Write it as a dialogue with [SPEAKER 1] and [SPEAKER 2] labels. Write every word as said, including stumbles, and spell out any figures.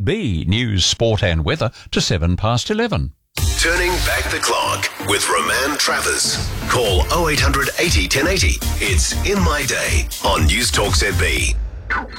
[SPEAKER 1] B news, sport and weather to seven past eleven.
[SPEAKER 2] Turning back the clock with Roman Travers. Call oh eight hundred eighty ten eighty. It's In My Day on News Talk Z B.